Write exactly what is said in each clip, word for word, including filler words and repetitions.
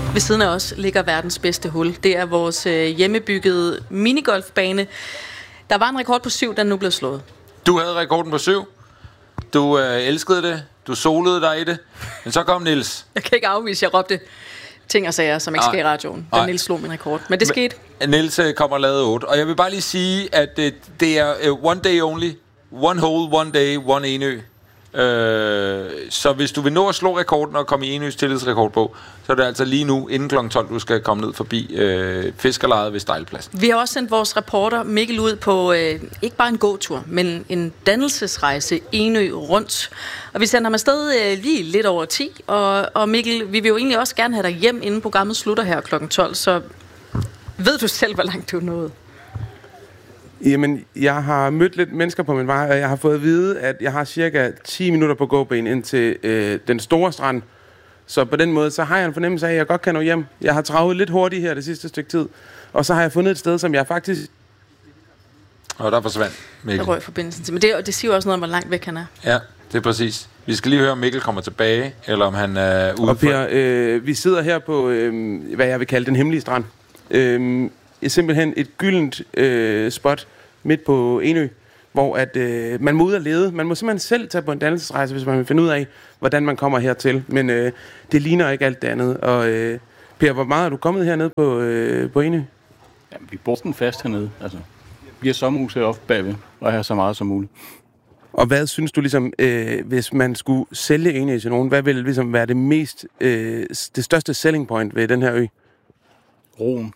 Ved siden af os ligger verdens bedste hul. Det er vores øh, hjemmebyggede minigolfbane. Der var en rekord på syv, den er nu blevet slået. Du havde rekorden på syv. Du øh, elskede det. Du solede dig i det. Men så kom Niels. Jeg kan ikke afvise, jeg råbte ting og sager, som ikke sker i radioen. Da Niels slog min rekord. Men det skete. Men, Niels kommer og lavede otte. Og jeg vil bare lige sige, at det, det er uh, one day only. One hole, one day, one Enø. Øh, så hvis du vil nå at slå rekorden og komme i Enøs tillidsrekord på, så er det altså lige nu inden klokken tolv, du skal komme ned forbi øh, fiskerlejet ved Stejlpladsen. Vi har også sendt vores reporter Mikkel ud på øh, ikke bare en gåtur, men en dannelsesrejse Enø rundt. Og vi sender ham afsted øh, lige lidt over ti. Og, og Mikkel, vi vil jo egentlig også gerne have dig hjem, inden programmet slutter her klokken tolv. Så ved du selv, hvor langt du er nået? Jamen, jeg har mødt lidt mennesker på min vej, og jeg har fået at vide, at jeg har cirka ti minutter på gåben ind til øh, den store strand. Så på den måde, så har jeg en fornemmelse af, at jeg godt kan nå hjem. Jeg har travet lidt hurtigt her det sidste stykke tid, og så har jeg fundet et sted, som jeg faktisk... Og der forsvandt Mikkel. Der røg forbindelsen til. Men det, det siger jo også noget om, hvor langt væk han er. Ja, det er præcis. Vi skal lige høre, om Mikkel kommer tilbage, eller om han er ude. Og Per, øh, vi sidder her på, øh, hvad jeg vil kalde den hemmelige strand. Øh, simpelthen et gyldent øh, spot midt på Enø, hvor at, øh, man må ud og lede. Man må simpelthen selv tage på en dannelsesrejse, hvis man vil finde ud af, hvordan man kommer hertil. Men øh, det ligner ikke alt det andet. Og øh, Per, hvor meget er du kommet hernede på, øh, på Enø? Jamen, vi bor den fast hernede. Altså, vi har sommerhus heroppe bagved, og her så meget som muligt. Og hvad synes du, ligesom, øh, hvis man skulle sælge Enø til nogen, hvad vil ligesom være det mest, øh, det største selling point ved den her ø? Roen.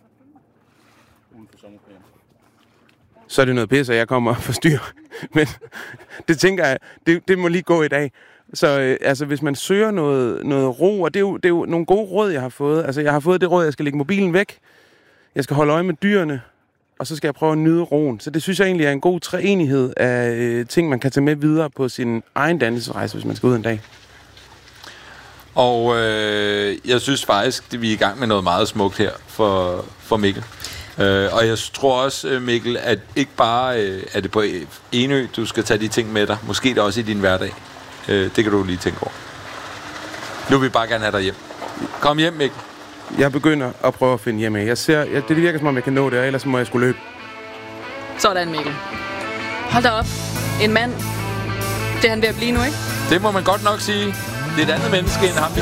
Så er det noget pis, at jeg kommer og forstyrrer. Men det tænker jeg, det, det må lige gå i dag. Så øh, altså, hvis man søger noget, noget ro, og det er, jo, det er jo nogle gode råd, jeg har fået. Altså, jeg har fået det råd, at jeg skal lægge mobilen væk. Jeg skal holde øje med dyrene, og så skal jeg prøve at nyde roen. Så det synes jeg egentlig er en god treenighed af øh, ting, man kan tage med videre på sin egen dannelsesrejse, hvis man skal ud en dag. Og øh, jeg synes faktisk, at vi er i gang med noget meget smukt her for, for Mikkel. Uh, og jeg tror også, Mikkel, at ikke bare uh, er det på Enø, du skal tage de ting med dig. Måske det også i din hverdag. Uh, det kan du lige tænke over. Nu vil vi bare gerne have dig hjem. Kom hjem, Mikkel. Jeg begynder at prøve at finde hjem af. Jeg ser, jeg, det virker som om, jeg kan nå det, ellers må jeg skulle løbe. Sådan, Mikkel. Hold da op. En mand. Det er han ved at blive nu, ikke? Det må man godt nok sige. Det er et andet menneske, end ham vi